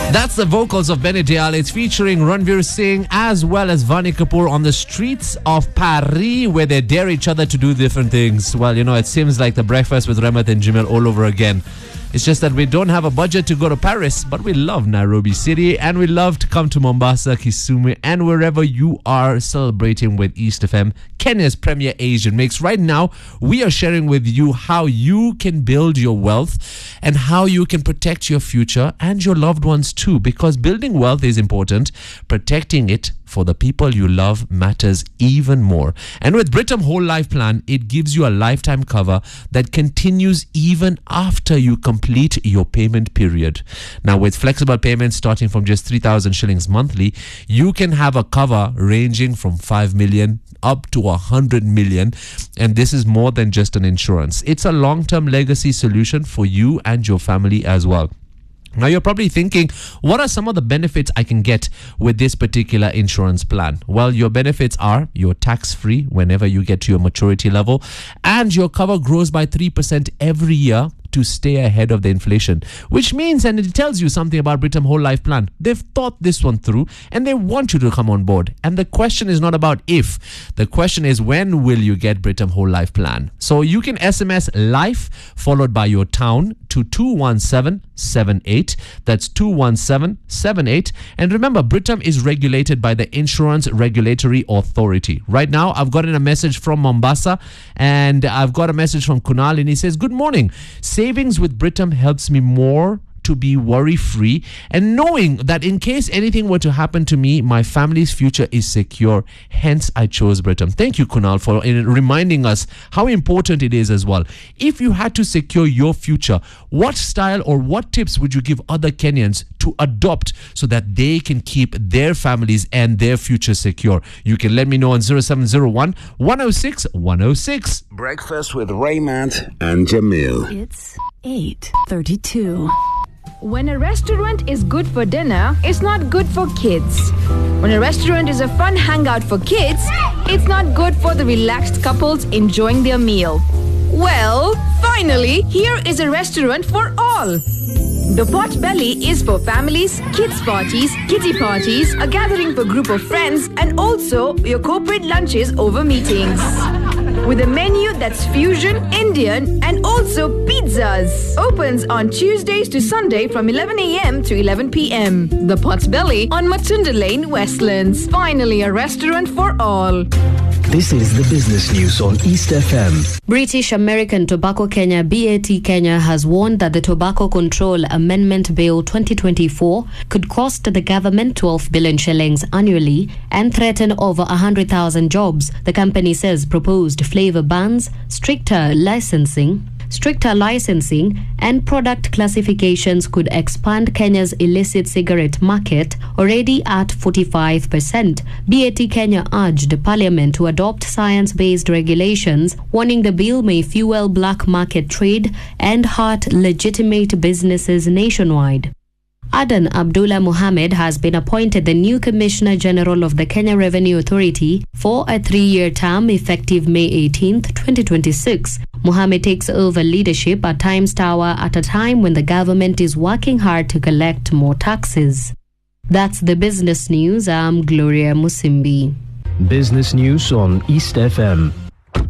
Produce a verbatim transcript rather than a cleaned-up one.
That's the vocals of Benny Dayal. It's featuring Ranveer Singh as well as Vani Kapoor on the streets of Paris, where they dare each other to do different things. Well, you know, it seems like the breakfast with Ramat and Jamil all over again. It's just that we don't have a budget to go to Paris, but we love Nairobi City and we love to come to Mombasa, Kisumu, and wherever you are celebrating with East F M, Kenya's premier Asian mix. Right now, we are sharing with you how you can build your wealth and how you can protect your future and your loved ones too, because building wealth is important. Protecting it for the people you love matters even more. And with Britam Whole Life Plan, it gives you a lifetime cover that continues even after you complete your payment period. Now, with flexible payments starting from just three thousand shillings monthly, you can have a cover ranging from five million up to one hundred million. And this is more than just an insurance. It's a long-term legacy solution for you and your family as well. Now, you're probably thinking, what are some of the benefits I can get with this particular insurance plan? Well, your benefits are you're tax-free whenever you get to your maturity level, and your cover grows by three percent every year to stay ahead of the inflation, which means, and it tells you something about Britam Whole Life Plan, they've thought this one through and they want you to come on board. And the question is not about if, the question is when will you get Britam Whole Life Plan? So you can S M S LIFE followed by your town to two one seven seven eight. That's two one seven seven eight. And remember, Britam is regulated by the Insurance Regulatory Authority. Right now, I've gotten a message from Mombasa and I've got a message from Kunal, and he says, good morning. Savings with Britam helps me more to be worry-free and knowing that in case anything were to happen to me, my family's future is secure. Hence, I chose Britam. Thank you, Kunal, for reminding us how important it is as well. If you had to secure your future, what style or what tips would you give other Kenyans to adopt so that they can keep their families and their future secure? You can let me know on zero seven zero one, one oh six, one oh six. Breakfast with Raymond and Jamil. It's eight thirty-two. When a restaurant is good for dinner, it's not good for kids. When a restaurant is a fun hangout for kids, it's not good for the relaxed couples enjoying their meal. Well, finally, here is a restaurant for all. The Pot Belly is for families, kids parties, kitty parties, a gathering for group of friends, and also your corporate lunches over meetings. With a menu that's fusion, Indian, and also pizzas. Opens on Tuesdays to Sunday from eleven a.m. to eleven p.m. The Pot Belly on Matunda Lane, Westlands. Finally, a restaurant for all. This is the business news on East F M. British American Tobacco Kenya, B A T Kenya, has warned that the Tobacco Control Amendment Bill twenty twenty-four could cost the government twelve billion shillings annually and threaten over one hundred thousand jobs. The company says proposed flavor bans, stricter licensing, Stricter licensing and product classifications could expand Kenya's illicit cigarette market, already at forty-five percent. B A T Kenya urged Parliament to adopt science-based regulations, warning the bill may fuel black market trade and hurt legitimate businesses nationwide. Adan Abdullah Mohammed has been appointed the new Commissioner General of the Kenya Revenue Authority for a three-year term effective May eighteenth, twenty twenty-six. Mohammed takes over leadership at Times Tower at a time when the government is working hard to collect more taxes. That's the business news. I'm Gloria Musimbi. Business news on East F M.